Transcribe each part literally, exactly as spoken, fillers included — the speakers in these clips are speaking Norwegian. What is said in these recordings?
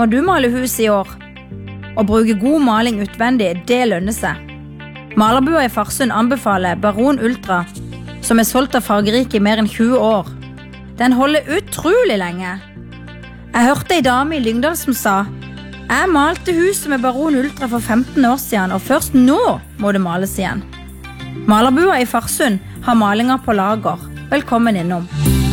må du male hus i år. Å bruke god maling utvendig, det lønner seg. Malerbua i Farsund anbefaler Baron Ultra, som er solgt av Fargerike i mer enn tjue år. Den holder utrolig lenge. Jeg hørte en dame i Lyngdal som sa: «Jeg malte huset med Baron Ultra for femten år siden, og først nå må det males igjen.» Malerbua i Farsund har malinger på lager. Velkommen innom.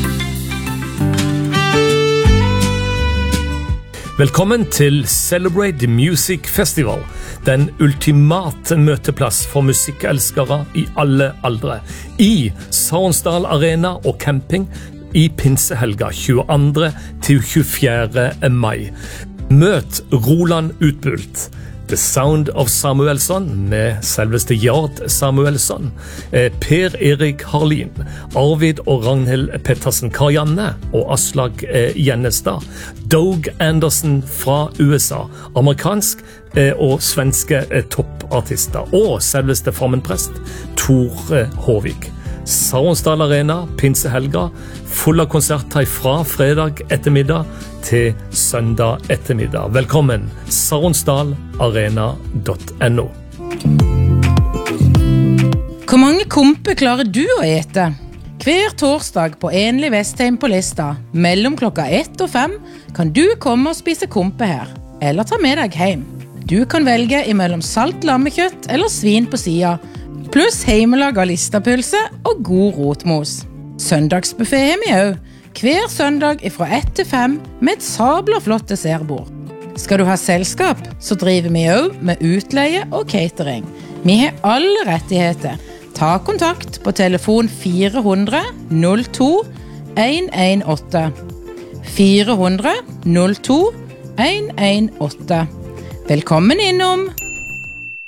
Velkommen til Celebrate Music Festival, den ultimate møteplass for musikkelskere i alle aldre, i Saronsdal Arena og camping i pinsehelga tjueandre til tjuefjerde mai. Møt Roland Utbult, The Sound of Samuelsson med selveste Jart Samuelsson, Per Erik Harlin, Arvid og Ragnhild Pettersen Karianne og Aslag Gjennestad, Doug Anderson fra U S A, amerikansk og svenske toppartister, og selveste formenprest Tor Håvik. Saronsdal Arena, pinsehelga, full av konserter fra fredag ettermiddag til søndag ettermiddag. Velkommen, saronsdal arena punktum no. Hvor mange kompe klarer du å ete? Hver torsdag på Enlig Vestheim på Lista, mellom klokka ett og fem, kan du komme og spise kompe her, eller ta med deg hjem. Du kan velge imellom salt lammekjøtt eller svin på sida, pluss heimelaga listapølse og god rotmos. Søndagsbuffet har vi også, hver søndag fra ett til fem med et sabla flott dessertbord. Skal du ha selskap, så driver vi også med utleie og catering. Vi har alle rettigheter. Ta kontakt på telefon fire hundre null to en en åtte. fire hundre null to en en åtte. Velkommen innom!